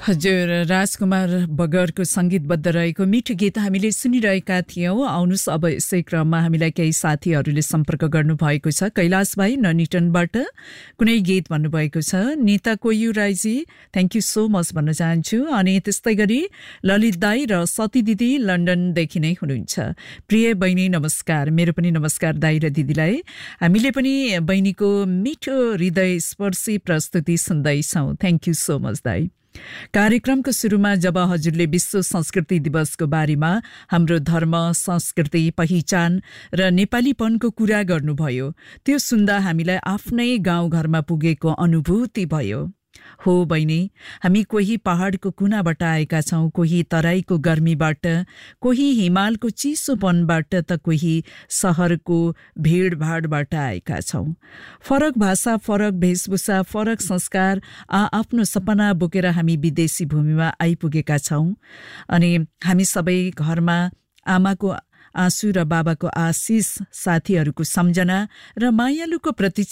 हजुर, राजकुमार बगरको संगीतबद्ध रहेको मिठो गीत हामीले सुनिरहेका थियौं। आउनुस् अब यसै क्रममा हामीलाई केही साथीहरूले सम्पर्क गर्नुभएको छ। कैलाश भाइ ननिटनबाट कुनै गीत भन्नुभएको छ। Nita Koyu राईजी thank you so much भन्न चाहन्छु। अनि त्यस्तै गरी ललित दाई र सती दिदी लन्डनदेखि नै हुनुहुन्छ। प्रिय बहिनी नमस्कार। मेरो पनि नमस्कार दाई र दिदीलाई। हामीले पनि बहिनीको मिठो हृदय स्पर्शी प्रस्तुति सुन्दैछौँ। थ्याङ्क यू सो मच दाई। कार्यक्रमको सुरुमा जब हजुरले विश्व संस्कृति दिवसको बारेमा हाम्रो धर्म, संस्कृति, पहिचान र नेपालीपनको कुरा गर्नुभयो, त्यो सुन्दा हामीलाई आफ्नै गाउँघरमा पुगेको अनुभूति भयो। हो बहिनी, हामी कोही पहाडको कुनाबाट आएका छौं, कोही तराईको गर्मीबाट, कोही हिमालको चिसोपनबाट, त कोही शहरको भिडभाडबाट आएका छौं। फरक भाषा, फरक वेशभूषा, फरक संस्कार, आफ्नो सपना बोकेर हामी विदेशी भूमिमा आइपुगेका छौं। अनि हामी सबै घरमा आमाको आँसु र बाबाको आशिष, साथीहरूको सम्झना र मायालुको प्रतीक्षा